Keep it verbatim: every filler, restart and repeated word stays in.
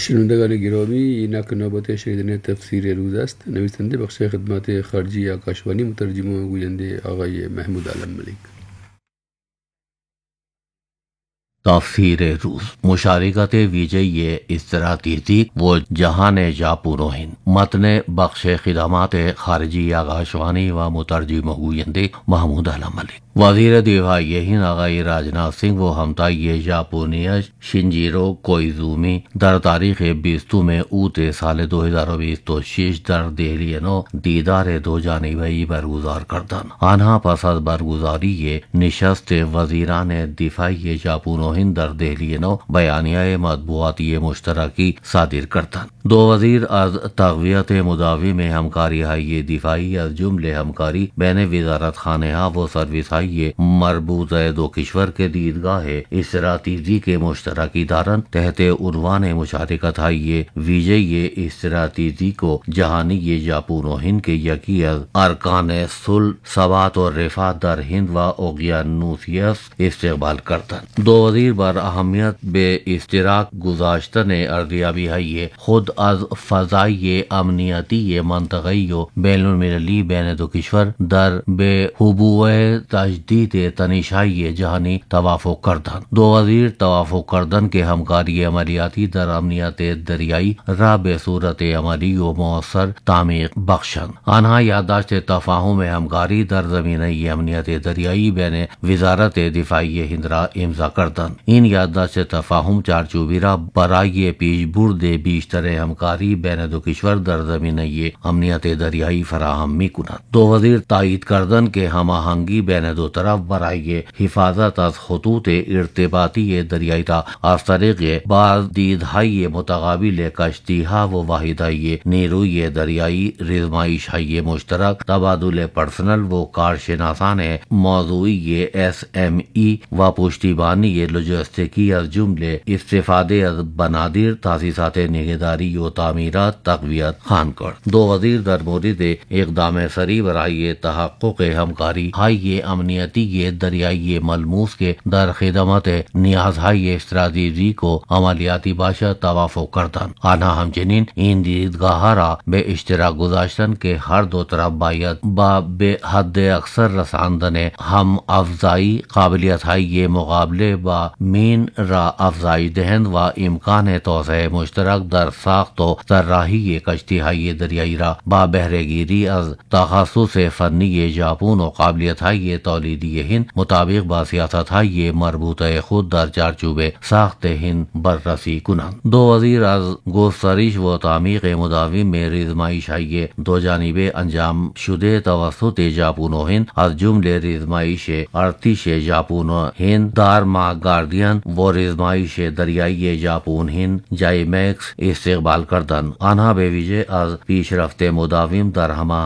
شنوندگان گرامی، اینک نوبت شنیدن تفسیر روز است. نویسنده بخش خدمات خارجی آکاشوانی، مترجم و گوینده آقای محمود عالم ملک. تفسیر روز، مشارکت ویژه استراتیجی و جہان ژاپن و ہند. متن بخش خدمات خارجی آکاشوانی و مترجم و گوینده محمود عالم ملک. وزیر دفاعی ہند آقای راجناتھ سنگھ و ہمتائی ژاپنی شنجیرو کوئیزومی در تاریخ بیستم اوت سال دو ہزار بیس تو شش در دہلی نو دیدار دو جانبی برگزار کردند. آنها پس از برگزاری نشست وزیران دفاعی ژاپن و ہند در دہلی نو بیانیه مطبوعاتی مشترکی صادر کردند. دو وزیر از تقویت مداوم همکاری های دفاعی از جمله همکاری بین وزارت خانه ها و سروس های مربوط دو کشور کے دیدگاہ استراتیجی کے مشترکی دارن تحت عنوان مشارکت های ویژه استراتیجی کو جہانی ژاپن و ہند کے یکی از ارکان صلح، ثبات و رفاه در ہند و اوقیانوسیہ استقبال کردند. دو وزیر بر اهمیت به اشتراک گذاشتن ارزیابی های خود از فضای امنیتی منطقه‌ای و بین المللی بین دو کشور در به حبوع تجدید تنش‌های جهانی توافق کردند. دو وزیر توافق کردند که همکاری عملیاتی در امنیت دریایی را به صورت عملی و مؤثر تعمیق بخشند. آنها یادداشت تفاهم همکاری در زمینه امنیت دریایی بین وزارت دفاعی هند را امضا کردند. این یادداشت تفاهم چارچوبی را برای پیشبرد بیشتر همکاری بین دو کشور در زمینه امنیت دریایی فراهم می‌کند. دو وزیر تایید کردند که هماهنگی بین دو طرف برای حفاظت از خطوط ارتباطی دریایی تا از طریق بازدیدهای متقابل کشتی‌ها و واحدهای نیروی دریایی، رزمایش‌های مشترک، تبادل پرسنل و کارشناسان موضوعی ایس ایم ای و پشتیبانی لوجستیکی از جمله استفاده از بنادر، تاسیسات نگهداری و تعمیرات تقویت خواهند کرد. دو وزیر در مورد اقدام سریع برای تحقق همکاری های امنیتی دریایی ملموس که در خدمت نیازهای استراتژیک و عملیاتی باشد توافق کردند. آنها همچنین این دیدگاه را به اشتراک گذاشتند که هر دو طرف باید با به حد اکثر رساندن هم افزایی قابلیت های مقابله با مین را افزایش دهند و امکان توسعه مشترک در ساخت و طراحی کشتی های دریایی را با بهرهگیری از تخصص فنی ژاپن و قابلیت های تولیدی هند مطابق با سیاست های مربوطه خود در چارچوب ساخت هند بررسی کنند. دو وزیر از گسترش و تعمیق مداوم رزمایش های دو جانبه انجام شده توسط ژاپن و هند از جمله رزمایش ارتش ژاپن و هند دارما گاردین و رزمایش دریایی ژاپن هند جای مکس استقبال کردند. آنها به ویژه از پیشرفت مداوم در همه